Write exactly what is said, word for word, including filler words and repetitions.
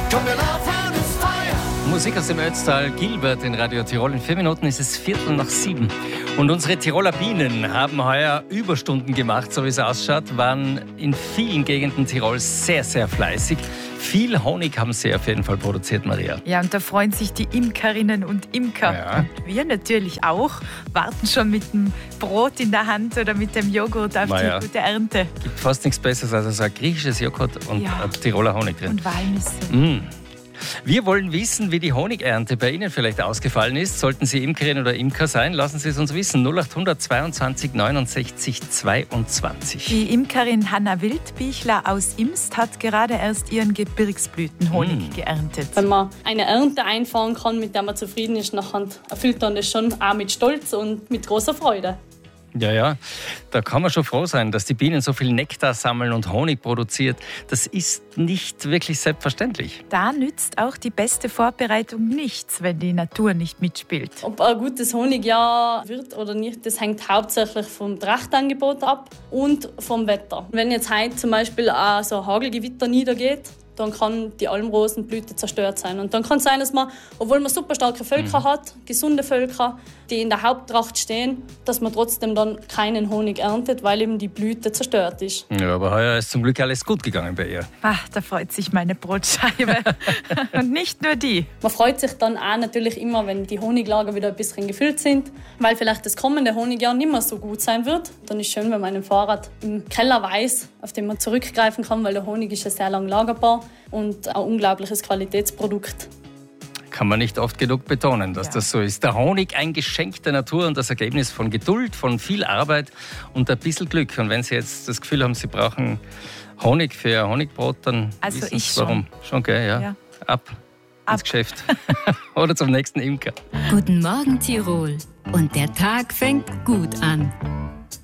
Komm, wir laufen ins Feuer. Musik aus dem Ötztal, Gilbert in Radio Tirol. In vier Minuten ist es Viertel nach sieben. Und unsere Tiroler Bienen haben heuer Überstunden gemacht, so wie es ausschaut, waren in vielen Gegenden Tirols sehr, sehr fleißig. Viel Honig haben sie auf jeden Fall produziert, Maria. Ja, und da freuen sich die Imkerinnen und Imker. Ja. Und wir natürlich auch, warten schon mit dem Brot in der Hand oder mit dem Joghurt auf Maja. die gute Ernte. Gibt fast nichts Besseres als so ein griechisches Joghurt und Ja. ein Tiroler Honig drin. Und Walnüsse. Mm. Wir wollen wissen, wie die Honigernte bei Ihnen vielleicht ausgefallen ist. Sollten Sie Imkerin oder Imker sein, lassen Sie es uns wissen. null acht zweiundzwanzig neunundsechzig zweiundzwanzig. Die Imkerin Hanna Wildbichler aus Imst hat gerade erst ihren Gebirgsblütenhonig Mm. geerntet. Wenn man eine Ernte einfahren kann, mit der man zufrieden ist, dann erfüllt man das schon auch mit Stolz und mit großer Freude. Ja, ja, da kann man schon froh sein, dass die Bienen so viel Nektar sammeln und Honig produziert. Das ist nicht wirklich selbstverständlich. Da nützt auch die beste Vorbereitung nichts, wenn die Natur nicht mitspielt. Ob ein gutes Honigjahr wird oder nicht, das hängt hauptsächlich vom Trachtangebot ab und vom Wetter. Wenn jetzt heute zum Beispiel auch so ein Hagelgewitter niedergeht, dann kann die Almrosenblüte zerstört sein. Und dann kann es sein, dass man, obwohl man super starke Völker mhm. hat, gesunde Völker, die in der Haupttracht stehen, dass man trotzdem dann keinen Honig erntet, weil eben die Blüte zerstört ist. Ja, aber heuer ist zum Glück alles gut gegangen bei ihr. Ach, da freut sich meine Brotscheibe. Und nicht nur die. Man freut sich dann auch natürlich immer, wenn die Honiglager wieder ein bisschen gefüllt sind, weil vielleicht das kommende Honigjahr nicht mehr so gut sein wird. Dann ist es schön, wenn man einen Vorrat im Keller weiß, auf den man zurückgreifen kann, weil der Honig ist ja sehr lang lagerbar und ein unglaubliches Qualitätsprodukt. Kann man nicht oft genug betonen, dass Ja. das so ist. Der Honig, ein Geschenk der Natur und das Ergebnis von Geduld, von viel Arbeit und ein bisschen Glück. Und wenn Sie jetzt das Gefühl haben, Sie brauchen Honig für Ihr Honigbrot, dann Also wissen ich Sie warum. Schon, gell? Ja. Ja. Ab, Ab. ins Geschäft. Oder zum nächsten Imker. Guten Morgen Tirol. Und der Tag fängt gut an.